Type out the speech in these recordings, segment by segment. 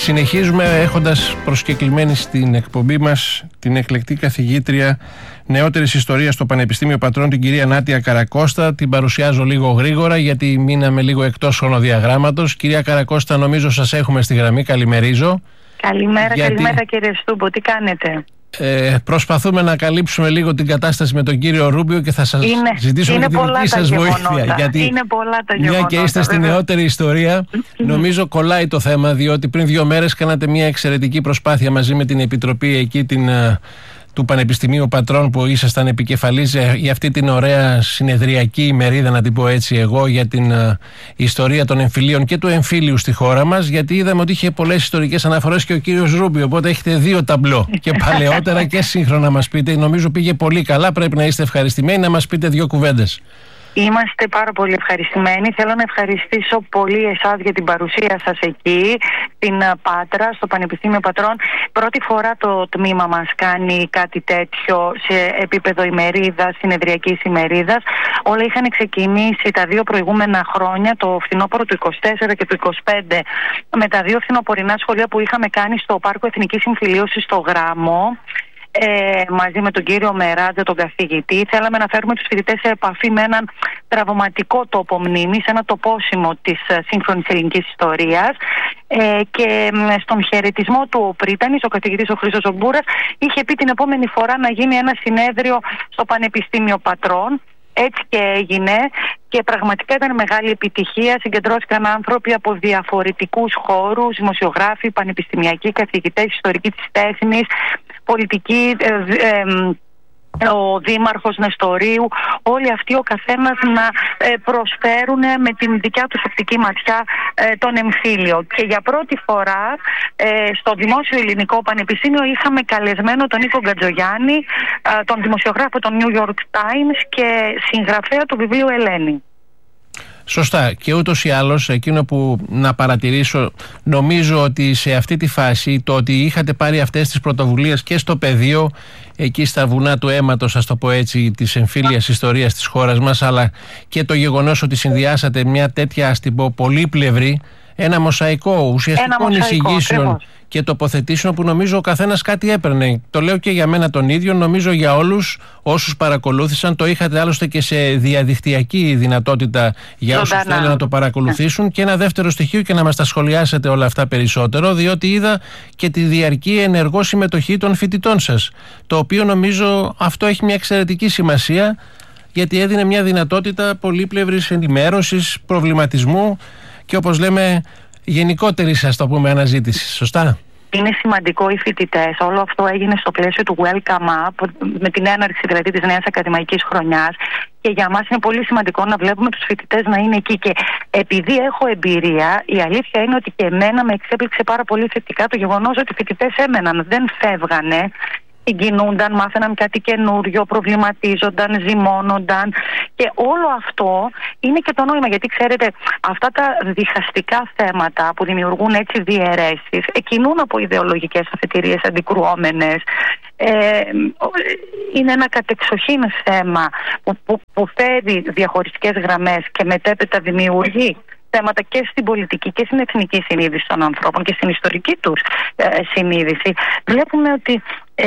Συνεχίζουμε έχοντας προσκεκλημένη στην εκπομπή μας την εκλεκτή καθηγήτρια νεότερης ιστορίας στο Πανεπιστήμιο Πατρών, την κυρία Νάτια Καρακώστα. Την παρουσιάζω λίγο γρήγορα γιατί μείναμε λίγο εκτός χρονοδιαγράμματος. Κυρία Καρακώστα, νομίζω σας έχουμε στη γραμμή. Καλημερίζω. Καλημέρα κύριε Στούμπο, τι κάνετε? Προσπαθούμε να καλύψουμε λίγο την κατάσταση με τον κύριο Ρούμπιο και θα σας ζητήσουμε την δική σας βοήθεια. Γιατί είναι πολλά τα γεγονότα. μια και είστε στη νεότερη ιστορία, νομίζω κολλάει το θέμα, διότι πριν 2 μέρες κάνατε μια εξαιρετική προσπάθεια μαζί με την Επιτροπή εκεί του Πανεπιστημίου Πατρών που ήσασταν επικεφαλής για αυτή την ωραία συνεδριακή ημερίδα, να την πω έτσι εγώ, για την ιστορία των εμφυλίων και του εμφύλιου στη χώρα μας, γιατί είδαμε ότι είχε πολλές ιστορικές αναφορές και ο κύριος Ρούμπιο, οπότε έχετε 2 ταμπλό και παλαιότερα και σύγχρονα να μας πείτε. Νομίζω πήγε πολύ καλά, πρέπει να είστε ευχαριστημένοι, να μας πείτε 2 κουβέντες. Είμαστε πάρα πολύ ευχαριστημένοι. Θέλω να ευχαριστήσω πολύ εσάς για την παρουσία σας εκεί, στην Πάτρα, στο Πανεπιστήμιο Πατρών. Πρώτη φορά το τμήμα μας κάνει κάτι τέτοιο σε επίπεδο ημερίδας, συνεδριακής ημερίδας. Όλα είχαν ξεκινήσει τα 2 προηγούμενα χρόνια, το φθινόπωρο του 24 και του 25, με τα 2 φθινοπορεινά σχολεία που είχαμε κάνει στο Πάρκο Εθνικής Συμφιλίωσης στο Γράμμο. Μαζί με τον κύριο Μεράντζα, τον καθηγητή, θέλαμε να φέρουμε τους φοιτητές σε επαφή με έναν τραυματικό τόπο μνήμης, ένα τοπόσιμο της σύγχρονης ελληνικής ιστορίας, και στον χαιρετισμό του ο πρίτανης, ο καθηγητής ο Χρήστος ο Μπούρας, είχε πει την επόμενη φορά να γίνει ένα συνέδριο στο Πανεπιστήμιο Πατρών. Έτσι και έγινε και πραγματικά ήταν μεγάλη επιτυχία. Συγκεντρώθηκαν άνθρωποι από διαφορετικούς χώρους, δημοσιογράφοι, πανεπιστημιακοί, καθηγητές, ιστορικοί της τέχνης, πολιτικοί, ο δήμαρχος Νεστορίου, όλοι αυτοί ο καθένας να προσφέρουν με την δικιά τους οπτική ματιά τον εμφύλιο. Και για πρώτη φορά στο Δημόσιο Ελληνικό Πανεπιστήμιο είχαμε καλεσμένο τον Νίκο Γκατζογιάννη, τον δημοσιογράφο των New York Times και συγγραφέα του βιβλίου Ελένη. Σωστά, και ούτως ή άλλως εκείνο που να παρατηρήσω, νομίζω ότι σε αυτή τη φάση το ότι είχατε πάρει αυτές τις πρωτοβουλίες και στο πεδίο, εκεί στα βουνά του αίματος, ας το πω έτσι, της εμφύλιας ιστορίας της χώρας μας, αλλά και το γεγονός ότι συνδυάσατε μια τέτοια, ας την πω, πολύπλευρη, ένα μοσαϊκό ουσιαστικών εισηγήσεων και τοποθετήσεων που νομίζω ο καθένας κάτι έπαιρνε. Το λέω και για μένα τον ίδιο, νομίζω για όλους όσους παρακολούθησαν. Το είχατε άλλωστε και σε διαδικτυακή δυνατότητα για όσους θέλουν να το παρακολουθήσουν. Και ένα δεύτερο στοιχείο, και να μας τα σχολιάσετε όλα αυτά περισσότερο, διότι είδα και τη διαρκή ενεργό συμμετοχή των φοιτητών σας, το οποίο νομίζω αυτό έχει μια εξαιρετική σημασία, γιατί έδινε μια δυνατότητα πολύπλευρης ενημέρωσης, προβληματισμού και, όπως λέμε, γενικότερη, ας το πούμε, αναζήτηση. Σωστά? Είναι σημαντικό οι φοιτητές. Όλο αυτό έγινε στο πλαίσιο του Welcome Up, με την έναρξη δηλαδή της νέας ακαδημαϊκής χρονιάς. Και για μας είναι πολύ σημαντικό να βλέπουμε τους φοιτητές να είναι εκεί. Και επειδή έχω εμπειρία, η αλήθεια είναι ότι και εμένα με εξέπληξε πάρα πολύ θετικά το γεγονός ότι οι φοιτητές έμεναν, δεν φεύγανε. Συγκινούνταν, μάθαιναν κάτι καινούριο, προβληματίζονταν, ζυμώνονταν. Και όλο αυτό είναι και το νόημα, γιατί ξέρετε, αυτά τα διχαστικά θέματα που δημιουργούν έτσι διαιρέσεις εκκινούν από ιδεολογικές αφετηρίες αντικρουόμενες. Είναι ένα κατεξοχήν θέμα που φέρει διαχωριστικές γραμμές και μετέπειτα δημιουργεί θέματα και στην πολιτική και στην εθνική συνείδηση των ανθρώπων και στην ιστορική τους συνείδηση. Βλέπουμε ότι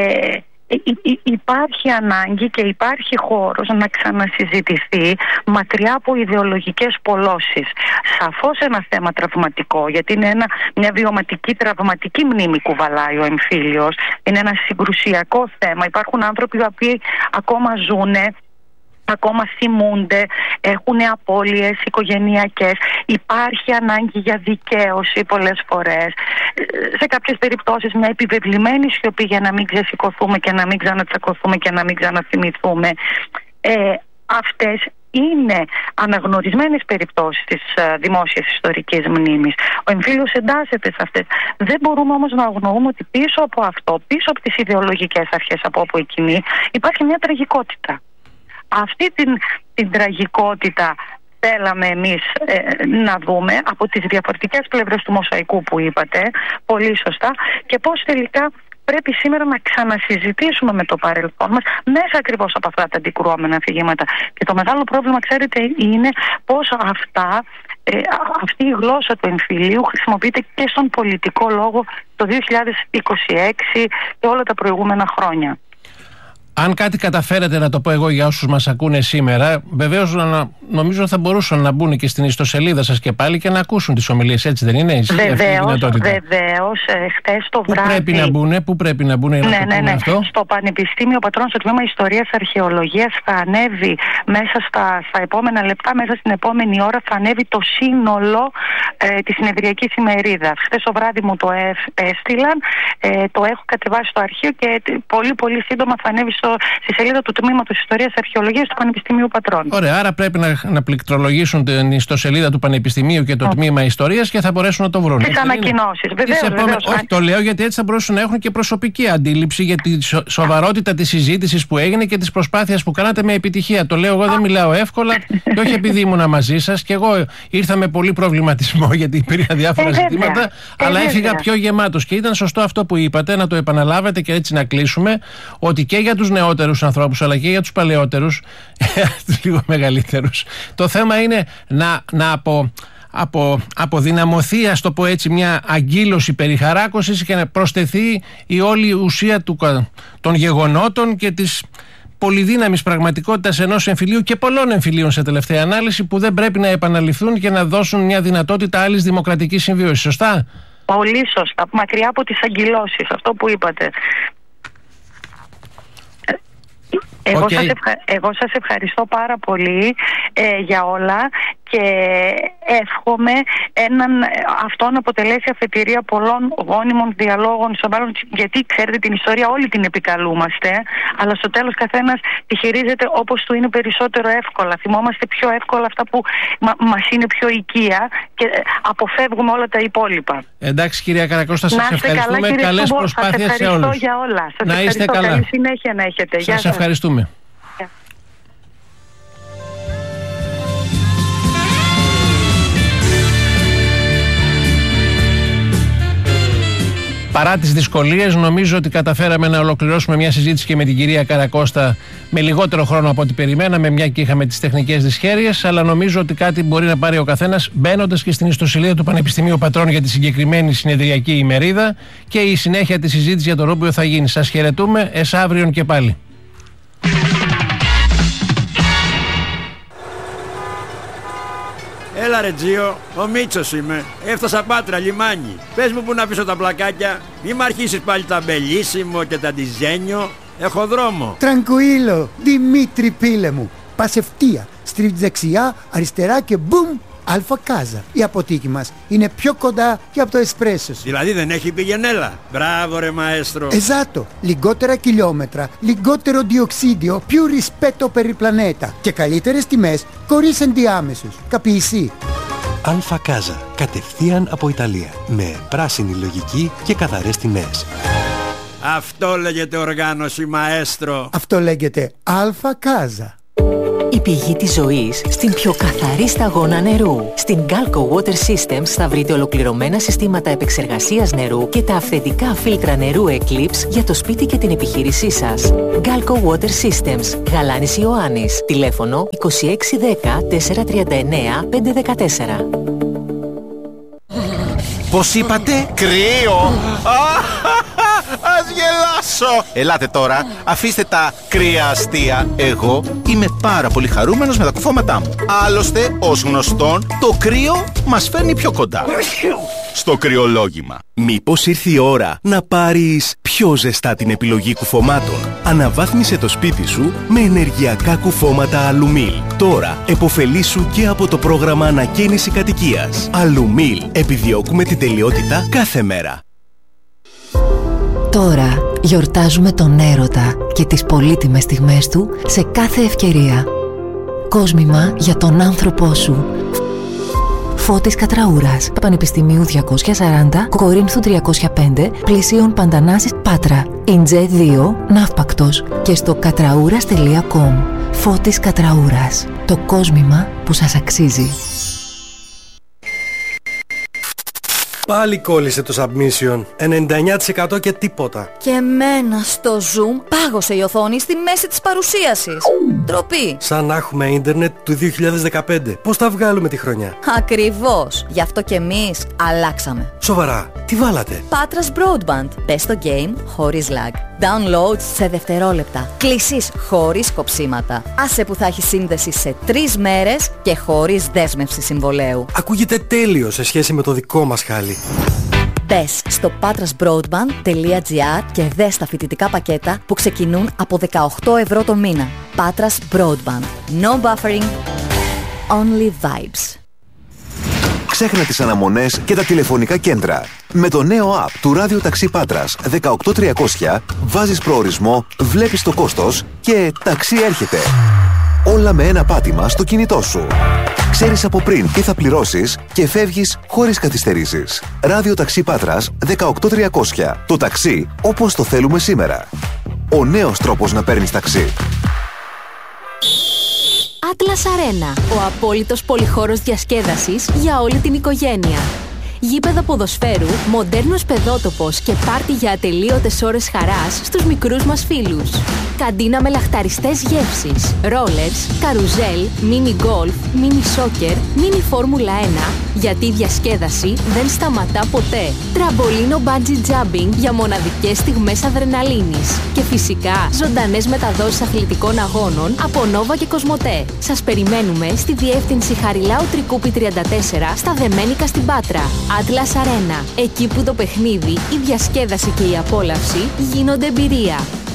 υπάρχει ανάγκη και υπάρχει χώρος να ξανασυζητηθεί μακριά από ιδεολογικές πολλώσεις. Σαφώς ένα θέμα τραυματικό, γιατί είναι μια βιωματική τραυματική μνήμη κουβαλάει ο εμφύλιος. Είναι ένα συγκρουσιακό θέμα. Υπάρχουν άνθρωποι οι οποίοι ακόμα ζουνε, ακόμα θυμούνται, έχουν απώλειες οικογενειακές. Υπάρχει ανάγκη για δικαίωση πολλές φορές. Σε κάποιες περιπτώσεις μια επιβεβλημένη σιωπή για να μην ξεσηκωθούμε και να μην ξανατσακωθούμε και να μην ξαναθυμηθούμε. Αυτές είναι αναγνωρισμένες περιπτώσεις της δημόσιας ιστορικής μνήμης. Ο εμφύλιος εντάσσεται σε αυτές. Δεν μπορούμε όμως να αγνοούμε ότι πίσω από αυτό, πίσω από τις ιδεολογικές αρχές από όπου εκκινεί, υπάρχει μια τραγικότητα. Αυτή την τραγικότητα θέλαμε εμείς να δούμε από τις διαφορετικές πλευρές του μοσαϊκού που είπατε, πολύ σωστά, και πώς τελικά πρέπει σήμερα να ξανασυζητήσουμε με το παρελθόν μας μέσα ακριβώς από αυτά τα αντικρουόμενα αφηγήματα. Και το μεγάλο πρόβλημα, ξέρετε, είναι πώς αυτή η γλώσσα του εμφυλίου χρησιμοποιείται και στον πολιτικό λόγο το 2026 και όλα τα προηγούμενα χρόνια. Αν κάτι καταφέρετε, να το πω εγώ για όσους μας ακούνε σήμερα, βεβαίως νομίζω θα μπορούσαν να μπουν και στην ιστοσελίδα σας και πάλι και να ακούσουν τις ομιλίες, έτσι δεν είναι? Βεβαίως, χτες το βράδυ. Πού πρέπει να μπουν για να το πούμε αυτό? Στο Πανεπιστήμιο Πατρών, στο τμήμα Ιστορίας Αρχαιολογίας, θα ανέβει μέσα στα επόμενα λεπτά, μέσα στην επόμενη ώρα, θα ανέβει το σύνολο της συνεδριακής ημερίδας. Χτες το βράδυ μου το έστειλαν, το έχω κατεβάσει στο αρχείο και πολύ πολύ σύντομα θα ανέβει στη σελίδα του Τμήματος Ιστορίας Αρχαιολογίας του Πανεπιστημίου Πατρών. Ωραία, άρα πρέπει να πληκτρολογήσουν την ιστοσελίδα του Πανεπιστημίου και το Τμήμα Ιστορίας και θα μπορέσουν να το βρουν. Τις ανακοινώσεις. Βεβαίως. Όχι, το λέω γιατί έτσι θα μπορούσαν να έχουν και προσωπική αντίληψη για τη σοβαρότητα της συζήτησης που έγινε και της προσπάθειας που κάνατε με επιτυχία. Το λέω εγώ, δεν μιλάω εύκολα και όχι επειδή ήμουν μαζί σας. Και εγώ ήρθα με πολύ προβληματισμό γιατί υπήρχαν διάφορα ζητήματα, αλλά έφυγα πιο γεμάτος. Και ήταν σωστό αυτό που είπατε, να το επαναλάβετε και έτσι να κλείσουμε, ότι και για τους νεότερους ανθρώπους αλλά και για τους παλαιότερους, τους λίγο μεγαλύτερους, το θέμα είναι να αποδυναμωθεί, ας το πω έτσι, μια αγκύλωση περιχαράκωσης και να προσθεθεί η όλη ουσία των γεγονότων και της πολυδύναμης πραγματικότητας ενός εμφυλίου και πολλών εμφυλίων σε τελευταία ανάλυση, που δεν πρέπει να επαναληφθούν και να δώσουν μια δυνατότητα άλλης δημοκρατικής συμβίωσης. Σωστά? Πολύ σωστά. Μακριά από τις αγκυλώσεις, αυτό που είπατε. Εγώ σας ευχαριστώ πάρα πολύ για όλα και εύχομαι αυτό να αποτελέσει αφετηρία πολλών γόνιμων διαλόγων στο μέλλον, γιατί ξέρετε την ιστορία όλη την επικαλούμαστε, αλλά στο τέλος καθένας τη χειρίζεται όπως του είναι περισσότερο εύκολα. Θυμόμαστε πιο εύκολα αυτά που μας είναι πιο οικεία και αποφεύγουμε όλα τα υπόλοιπα. Εντάξει κυρία Καρακώστα, σας ευχαριστούμε. Καλές προσπάθειες σε όλους. Ευχαριστώ για όλα. Να είστε καλά. Καλή συνέχεια να έχετε. Σας ευχαριστούμε. Παρά τις δυσκολίες, νομίζω ότι καταφέραμε να ολοκληρώσουμε μια συζήτηση και με την κυρία Καρακώστα με λιγότερο χρόνο από ό,τι περιμέναμε, μια και είχαμε τις τεχνικές δυσχέρειες, αλλά νομίζω ότι κάτι μπορεί να πάρει ο καθένας μπαίνοντας και στην ιστοσελίδα του Πανεπιστημίου Πατρών για τη συγκεκριμένη συνεδριακή ημερίδα και η συνέχεια της συζήτησης για το ρόμπιο θα γίνει. Σας χαιρετούμε, αύριον και πάλι. Έλα ρε Τζίο, ο Μίτσος είμαι. Έφτασα Πάτρα, λιμάνι. Πες μου που να πίσω τα πλακάκια. Μη μ' αρχίσεις πάλι τα μπελίσιμο και τα ντιζένιο. Έχω δρόμο. Τρανκουίλο, Δημήτρη πίλε μου. Πας ευθεία, στρίβεις δεξιά, αριστερά και μπουμ, Αλφα Κάζα. Η αποθήκη μας είναι πιο κοντά και από το εσπρέσο σου. Δηλαδή δεν έχει πηγενέλα. Μπράβο ρε μαέστρο. Esatto, λιγότερα χιλιόμετρα, λιγότερο διοξίδιο, più rispetto per il pianeta και καλύτερες τιμές χωρίς ενδιάμεσους. Καπιεισί. Αλφα Κάζα, κατευθείαν από Ιταλία, με πράσινη λογική και καθαρές τιμές. Αυτό λέγεται οργάνωση μαέστρο. Αυτό λέγεται Αλφα Κάζα. Η πηγή της ζωής στην πιο καθαρή σταγόνα νερού. Στην Galco Water Systems θα βρείτε ολοκληρωμένα συστήματα επεξεργασίας νερού και τα αυθεντικά φίλτρα νερού Eclipse για το σπίτι και την επιχείρησή σας. Galco Water Systems, Γαλάνης Ιωάννης. Τηλέφωνο 2610 439 514. Πώς είπατε? Κρύο! Ας γελάσω! Ελάτε τώρα, αφήστε τα κρύα αστεία. Εγώ είμαι πάρα πολύ χαρούμενος με τα κουφώματά μου. Άλλωστε, ως γνωστόν, το κρύο μας φέρνει πιο κοντά στο κρυολόγημα. Μήπως ήρθε η ώρα να πάρεις πιο ζεστά την επιλογή κουφωμάτων? Αναβάθμισε το σπίτι σου με ενεργειακά κουφώματα Αλουμίλ. Τώρα επωφελήσου και από το πρόγραμμα ανακαίνιση κατοικίας. Αλουμίλ. Επιδιώκουμε την τελειότητα κάθε μέρα. Τώρα γιορτάζουμε τον έρωτα και τις πολύτιμες στιγμές του σε κάθε ευκαιρία. Κόσμημα για τον άνθρωπό σου. Φώτης Κατραούρας, Πανεπιστημίου 240, Κορίνθου 305, πλησίων Παντανάσης, Πάτρα. Ιντζέ 2, Ναύπακτος και στο κατραούρας.com. Φώτης Κατραούρας, το κόσμημα που σας αξίζει. Πάλι κόλλησε το submission. 99% και τίποτα. Και εμένα στο Zoom πάγωσε η οθόνη στη μέση της παρουσίασης. Ντροπή. Σαν να έχουμε ίντερνετ του 2015. Πώς θα βγάλουμε τη χρονιά? Ακριβώς. Γι' αυτό και εμείς αλλάξαμε. Σοβαρά, τι βάλατε? Patras Broadband. Μπες στο game χωρίς lag. Downloads σε δευτερόλεπτα. Κλήσεις χωρίς κοψίματα. Άσε που θα έχει σύνδεση σε 3 μέρες και χωρίς δέσμευση συμβολαίου. Ακούγεται τέλειο σε σχέση με το δικό μας χάλι. Μπες στο patrasbroadband.gr και δες τα φοιτητικά πακέτα που ξεκινούν από 18 ευρώ το μήνα. Patras Broadband. No buffering, only vibes. Ξέχνα τις αναμονές και τα τηλεφωνικά κέντρα. Με το νέο app του Ράδιο Ταξί Πάτρας 18300 βάζεις προορισμό, βλέπεις το κόστος και ταξί έρχεται. Όλα με ένα πάτημα στο κινητό σου. Ξέρεις από πριν τι θα πληρώσεις και φεύγεις χωρίς καθυστερήσεις. Ράδιο Ταξί Πάτρας 18300. Το ταξί όπως το θέλουμε σήμερα. Ο νέος τρόπος να παίρνεις ταξί. Atlas Arena, ο απόλυτος πολυχώρος διασκέδασης για όλη την οικογένεια. Γήπεδο ποδοσφαίρου, μοντέρνος παιδότοπος και πάρτι για ατελείωτες ώρες χαράς στους μικρούς μας φίλους. Καντίνα με λαχταριστές γεύσεις, ρόλερς, καρουζέλ, μίνι γκολφ, μίνι σόκερ, μίνι φόρμουλα 1, γιατί η διασκέδαση δεν σταματά ποτέ. Τραμπολίνο bungee jumping για μοναδικές στιγμές αδρεναλίνης. Και φυσικά ζωντανές μεταδόσεις αθλητικών αγώνων από Νόβα και Κοσμοτέ. Σας περιμένουμε στη διεύθυνση Χαριλάου Τρικούπη 34 στα Δεμένικα στην Πάτρα. Atlas Arena, εκεί που το παιχνίδι, η διασκέδαση και η απόλαυση γίνονται εμπειρία.